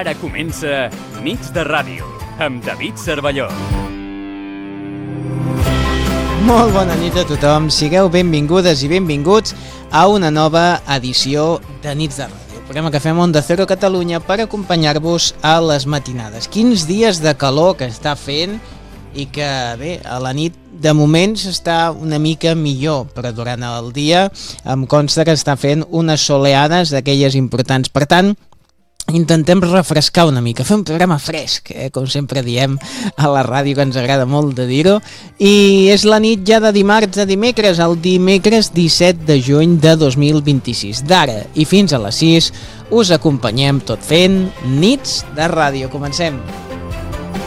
Ara comença Nits de Ràdio, amb David Cervelló. Molt bona nit a tothom, sigueu benvingudes i benvinguts a una nova edició de Nits de Ràdio, el programa que fem Onda Cero Catalunya per acompanyar-vos a les matinades. Quins dies de calor que està fent i que, bé, a la nit de moment s'està una mica millor, però durant el dia em consta que està fent unes soleades d'aquelles importants. Per tant, intentem refrescar una mica, fer un programa fresc, com sempre diem a la ràdio, que ens agrada molt de dir-ho, i és la nit ja de dimarts a dimecres, el dimecres 17 de juny de 2026. D'ara i fins a les 6 us acompanyem tot fent Nits de Ràdio. Comencem!